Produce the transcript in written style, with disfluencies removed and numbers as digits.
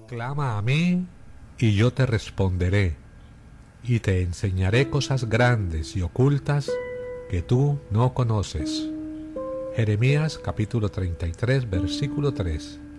Clama a mí y yo te responderé, y te enseñaré cosas grandes y ocultas que tú no conoces. Jeremías capítulo 33, versículo 3.